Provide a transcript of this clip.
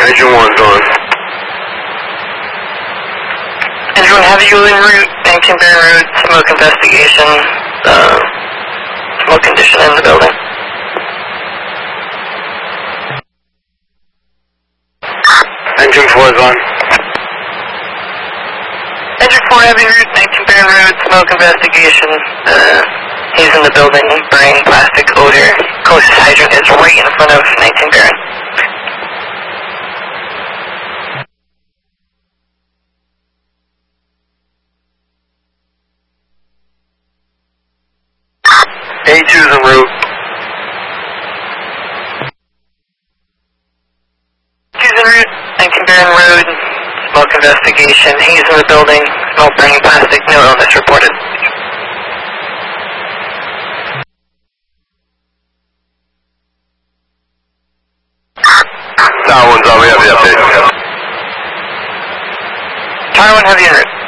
Engine 1's on. Engine 1, have you en route, 19 Baron Road, smoke investigation, smoke condition in the building. Engine 4's on. Engine 4, have you en route, 19 Baron Road, smoke investigation, he's in the building, burning plastic odor. Closest hydrant is right in front of 19 Baron. A2's en route. A2's en route, 19 Baron Road, smoke investigation, he's in the building, smoke burning plastic, no illness reported. Tower 1's on, we have the update. Tower 1, have you en route.